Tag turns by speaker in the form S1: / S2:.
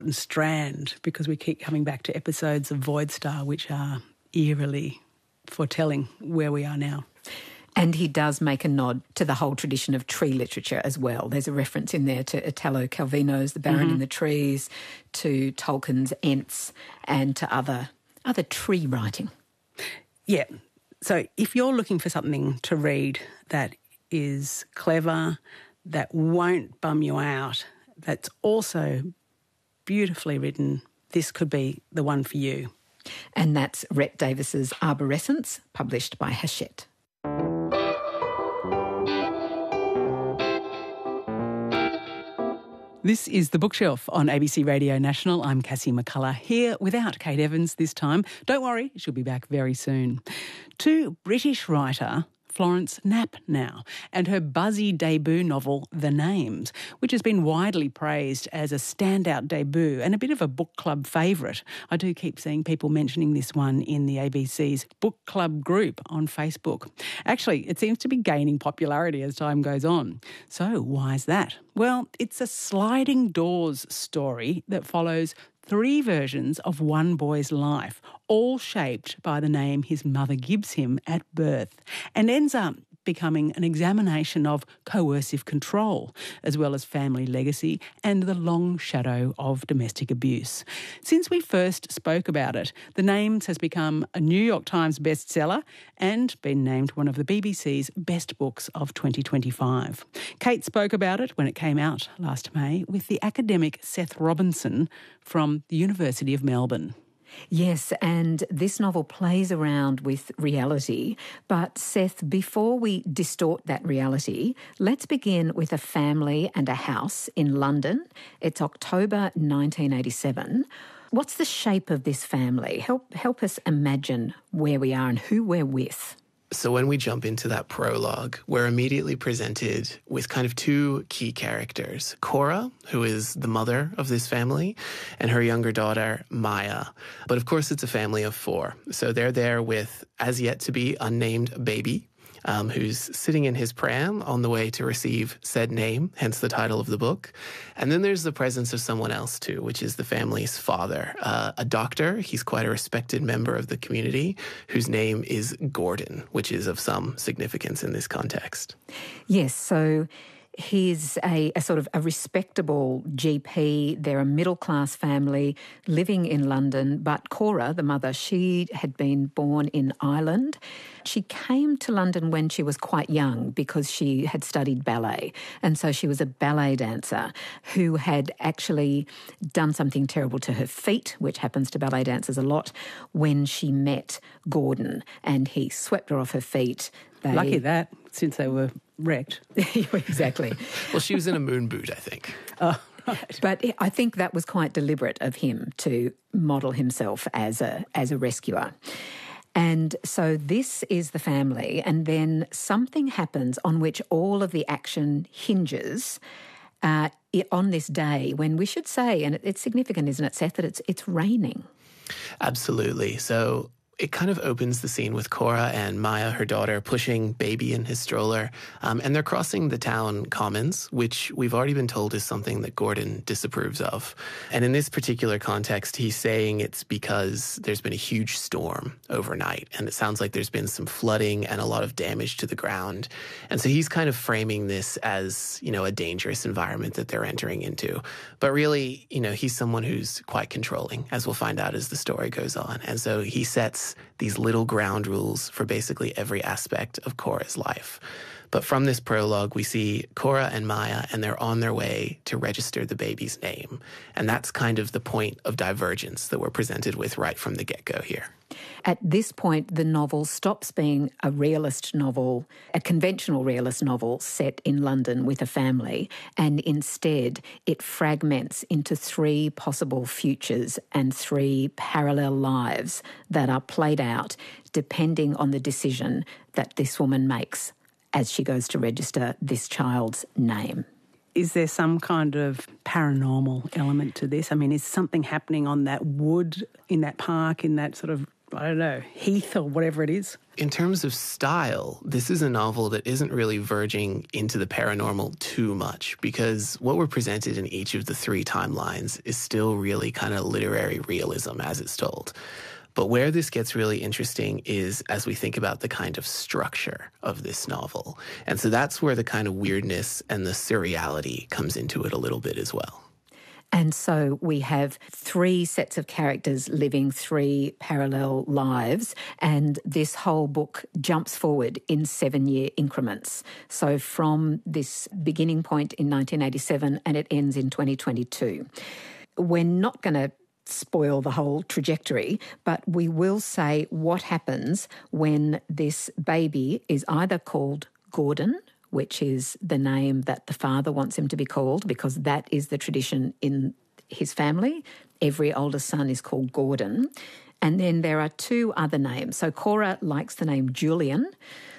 S1: strand, because we keep coming back to episodes of Void Star which are eerily foretelling where we are now.
S2: And he does make a nod to the whole tradition of tree literature as well. There's a reference in there to Italo Calvino's The Baron in the Trees, to Tolkien's Ents, and to other tree writing.
S1: Yeah. So if you're looking for something to read that is clever, that won't bum you out, that's also beautifully written, this could be the one for you.
S2: And that's Rhett Davis's Arborescence, published by Hachette.
S1: This is The Bookshelf on ABC Radio National. I'm Cassie McCullough, here without Kate Evans this time. Don't worry, she'll be back very soon. To British writer Florence Knapp now, and her buzzy debut novel, The Names, which has been widely praised as a standout debut and a bit of a book club favourite. I do keep seeing people mentioning this one in the ABC's book club group on Facebook. Actually, it seems to be gaining popularity as time goes on. So why is that? Well, it's a sliding doors story that follows 3 versions of one boy's life, all shaped by the name his mother gives him at birth, and ends up becoming an examination of coercive control, as well as family legacy and the long shadow of domestic abuse. Since we first spoke about it, The Names has become a New York Times bestseller and been named one of the BBC's best books of 2025. Kate spoke about it when it came out last May with the academic Seth Robinson from the University of Melbourne.
S2: Yes, and this novel plays around with reality. But Seth, before we distort that reality, let's begin with a family and a house in London. It's October 1987. What's the shape of this family? Help us imagine where we are and who we're with.
S3: So when we jump into that prologue, we're immediately presented with kind of 2 key characters. Cora, who is the mother of this family, and her younger daughter, Maya. But of course, it's a family of 4. So they're there with as yet to be unnamed baby, who's sitting in his pram on the way to receive said name, hence the title of the book. And then there's the presence of someone else too, which is the family's father, a doctor. He's quite a respected member of the community, whose name is Gordon, which is of some significance in this context.
S2: Yes, so he's a sort of a respectable GP. They're a middle-class family living in London, but Cora, the mother, she had been born in Ireland. She came to London when she was quite young because she had studied ballet, and so she was a ballet dancer who had actually done something terrible to her feet, which happens to ballet dancers a lot, when she met Gordon, and he swept her off her feet.
S1: Lucky that, since they were wrecked.
S2: Exactly.
S3: Well, she was in a moon boot, I think.
S1: Oh, right.
S2: But I think that was quite deliberate of him to model himself as a rescuer. And so this is the family, and then something happens on which all of the action hinges on this day when we should say, and it's significant, isn't it, Seth, that it's raining.
S3: Absolutely. So it kind of opens the scene with Cora and Maya, her daughter, pushing baby in his stroller. And they're crossing the town commons, which we've already been told is something that Gordon disapproves of. And in this particular context, he's saying it's because there's been a huge storm overnight. And it sounds like there's been some flooding and a lot of damage to the ground. And so he's kind of framing this as, a dangerous environment that they're entering into. But really, he's someone who's quite controlling, as we'll find out as the story goes on. And so he sets these little ground rules for basically every aspect of Cora's life. But from this prologue, we see Cora and Maya, and they're on their way to register the baby's name. And that's kind of the point of divergence that we're presented with right from the get-go here.
S2: At this point, the novel stops being a realist novel, a conventional realist novel set in London with a family, and instead it fragments into 3 possible futures and 3 parallel lives that are played out depending on the decision that this woman makes as she goes to register this child's name.
S1: Is there some kind of paranormal element to this? I mean, is something happening on that wood, in that park, in that sort of I don't know, Heath or whatever it is?
S3: In terms of style, this is a novel that isn't really verging into the paranormal too much, because what we're presented in each of the three timelines is still really kind of literary realism as it's told. But where this gets really interesting is as we think about the kind of structure of this novel. And so that's where the kind of weirdness and the surreality comes into it a little bit as well.
S2: And so we have three sets of characters living three parallel lives, and this whole book jumps forward in 7-year increments. So from this beginning point in 1987 and it ends in 2022. We're not going to spoil the whole trajectory, but we will say what happens when this baby is either called Gordon, which is the name that the father wants him to be called, because that is the tradition in his family. Every older son is called Gordon. And then there are two other names. So Cora likes the name Julian,